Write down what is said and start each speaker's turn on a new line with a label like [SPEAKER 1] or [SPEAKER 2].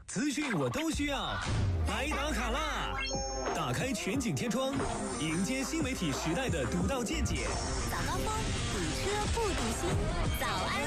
[SPEAKER 1] 资讯我都需要，来打卡啦！打开全景天窗，迎接新媒体时代的独到见解。
[SPEAKER 2] 早高峰，堵车不堵心。早安